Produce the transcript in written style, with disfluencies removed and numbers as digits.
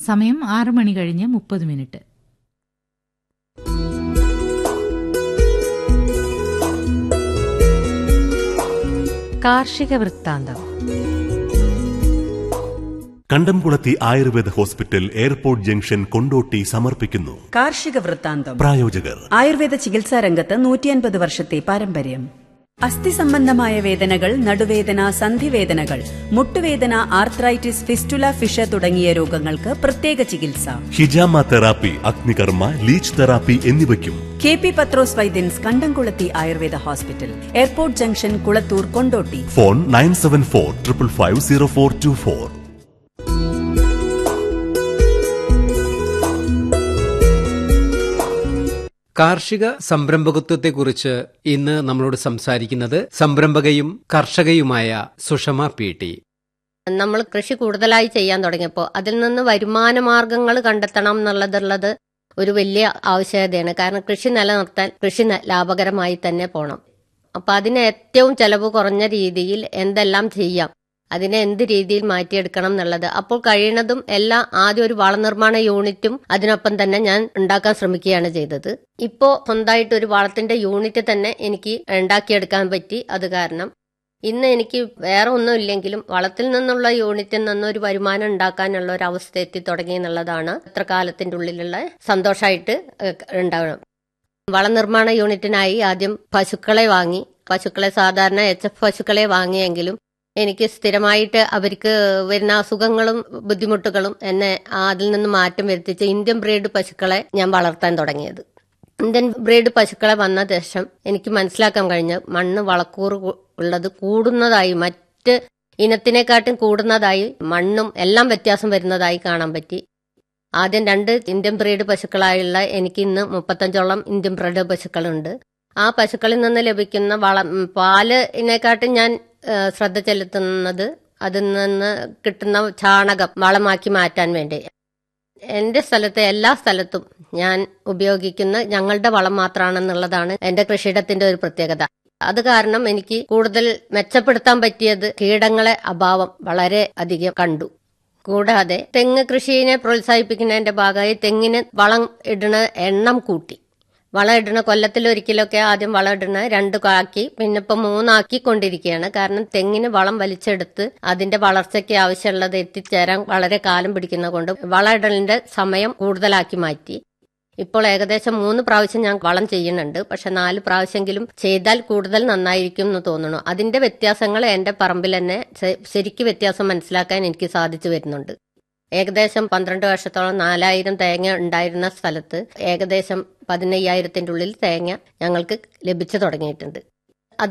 സമയം 6:30 കാർഷിക വൃത്താന്തം. കണ്ടംകുളത്തി Ayurveda hospital, airport junction, Kondotty സമർപ്പിക്കുന്നു കാർഷിക വൃത്താന്തം. പ്രായോജകർ ആയുർവേദ ചികിത്സാ രംഗത്ത് 150 വർഷത്തെ പാരമ്പര്യം. അസ്ഥി സംബന്ധമായ വേദനകൾ, നടുവേദന, സന്ധിവേദനകൾ, മുട്ടുവേദന, ആർത്രൈറ്റിസ്, ഫിസ്റ്റുല, ഫിഷ തുടങ്ങിയ രോഗങ്ങൾക്ക് പ്രത്യേക ചികിത്സ. ഹിജാമ തെറാപ്പി, അഗ്നികർമ്മ, ലീച്ച് തെറാപ്പി എന്നിവയ്ക്കും KP പത്രോസ് വൈദ്യൻസ്, കണ്ടംകുളത്തി Ayurveda hospital, airport junction, Kulathur, Kondotty. Phone 9745550424. കാർഷിക സംരംഭകത്വത്തെക്കുറിച്ച് ഇന്ന് നമ്മളോട് സംസാരിക്കുന്നത് സംരംഭകയും കർഷകയുമായ സുഷമ PT. നമ്മൾ കൃഷി കൂടുതലായി ചെയ്യാൻ തുടങ്ങിയപ്പോൾ അതിൽ നിന്ന് വരുമാന മാർഗങ്ങൾ കണ്ടെത്തണം എന്നുള്ളത് ഒരു വലിയ ആവശ്യകതയാണ്. കാരണം കൃഷി നിലനിർത്താൻ കൃഷി ലാഭകരമായി തന്നെ പോകണം. അപ്പൊ അതിന് ഏറ്റവും ചെലവ് കുറഞ്ഞ രീതിയിൽ എന്തെല്ലാം ചെയ്യാം, അതിനെ എന്ത് രീതിയിൽ മാറ്റിയെടുക്കണം എന്നുള്ളത് അപ്പോൾ കഴിയുന്നതും ആദ്യം ഒരു വളനിർമ്മാണ യൂണിറ്റും അതിനൊപ്പം തന്നെ ഞാൻ ഉണ്ടാക്കാൻ ശ്രമിക്കുകയാണ് ചെയ്തത്. ഇപ്പോ സ്വന്തമായിട്ട് ഒരു വളത്തിന്റെ യൂണിറ്റ് തന്നെ എനിക്ക് ഉണ്ടാക്കിയെടുക്കാൻ പറ്റി. അത് കാരണം ഇന്ന് എനിക്ക് വേറെ ഒന്നും ഇല്ലെങ്കിലും വളത്തിൽ നിന്നുള്ള യൂണിറ്റിൽ നിന്ന് ഒരു വരുമാനം ഉണ്ടാക്കാനുള്ള ഒരു അവസ്ഥ എത്തി തുടങ്ങി എന്നുള്ളതാണ് ഇത്ര കാലത്തിന്റെ ഉള്ളിലുള്ള സന്തോഷമായിട്ട് ഉണ്ടാവണം. വളനിർമ്മാണ യൂണിറ്റിനായി ആദ്യം പശുക്കളെ സാധാരണ HF പശുക്കളെ വാങ്ങിയെങ്കിലും എനിക്ക് സ്ഥിരമായിട്ട് അവർക്ക് വരുന്ന അസുഖങ്ങളും ബുദ്ധിമുട്ടുകളും എന്നെ അതിൽ നിന്ന് മാറ്റം വരുത്തിച്ച് ഇന്ത്യൻ ബ്രീഡ് പശുക്കളെ ഞാൻ വളർത്താൻ തുടങ്ങിയത്. ഇന്ത്യൻ ബ്രീഡ് പശുക്കളെ വന്ന ശേഷം എനിക്ക് മനസ്സിലാക്കാൻ കഴിഞ്ഞ മണ്ണ് വളക്കൂറ് ഉള്ളത് കൂടുന്നതായി, മറ്റ് ഇനത്തിനെക്കാട്ടും കൂടുന്നതായി, മണ്ണും എല്ലാം വ്യത്യാസം വരുന്നതായി കാണാൻ പറ്റി. ആദ്യം 2 ഇന്ത്യൻ ബ്രീഡ് പശുക്കളായുള്ള എനിക്ക് ഇന്ന് 35ഓളം ഇന്ത്യൻ ബ്രീഡ് പശുക്കളുണ്ട്. ആ പശുക്കളിൽ നിന്ന് ലഭിക്കുന്ന പാലിനെക്കാട്ടും ഞാൻ ശ്രദ്ധ ചെലുത്തുന്നത് അതിൽ നിന്ന് കിട്ടുന്ന ചാണകം വളമാക്കി മാറ്റാൻ വേണ്ടി. എന്റെ സ്ഥലത്തെ എല്ലാ സ്ഥലത്തും ഞാൻ ഉപയോഗിക്കുന്ന ഞങ്ങളുടെ വളം മാത്രമാണെന്നുള്ളതാണ് എന്റെ കൃഷിയിടത്തിന്റെ ഒരു പ്രത്യേകത. അത് കാരണം എനിക്ക് കൂടുതൽ മെച്ചപ്പെടുത്താൻ പറ്റിയത് കീടങ്ങളെ അഭാവം വളരെ അധികം കണ്ടു. കൂടാതെ തെങ്ങ് കൃഷിയെ പ്രോത്സാഹിപ്പിക്കുന്നതിന്റെ ഭാഗമായി തെങ്ങിന് വളം ഇടുന്ന എണ്ണം കൂട്ടി. വളം ഇടുന്ന കൊല്ലത്തിലൊരിക്കലൊക്കെ ആദ്യം വളം ഇടുന്ന 2 ആക്കി, പിന്നെ ഇപ്പൊ 3 ആക്കിക്കൊണ്ടിരിക്കുകയാണ്. കാരണം തെങ്ങിന് വളം വലിച്ചെടുത്ത് അതിന്റെ വളർച്ചയ്ക്ക് ആവശ്യമുള്ളത് എത്തിച്ചേരാൻ വളരെ കാലം പിടിക്കുന്ന കൊണ്ട് വളം ഇടലിന്റെ സമയം കൂടുതലാക്കി മാറ്റി. ഇപ്പോൾ ഏകദേശം 3 പ്രാവശ്യം ഞാൻ വളം ചെയ്യുന്നുണ്ട്. പക്ഷെ 4 പ്രാവശ്യമെങ്കിലും ചെയ്താൽ കൂടുതൽ നന്നായിരിക്കും എന്ന് തോന്നുന്നു. അതിന്റെ വ്യത്യാസങ്ങൾ എന്റെ പറമ്പിൽ തന്നെ ശരിക്കും വ്യത്യാസം മനസ്സിലാക്കാൻ എനിക്ക് സാധിച്ചു വരുന്നുണ്ട്. ഏകദേശം 12 വർഷത്തോളം 4000 തേങ്ങ ഉണ്ടായിരുന്ന സ്ഥലത്ത് ഏകദേശം 15,000-ന്റെ ഉള്ളിൽ തേങ്ങ ഞങ്ങൾക്ക് ലഭിച്ചു തുടങ്ങിയിട്ടുണ്ട്.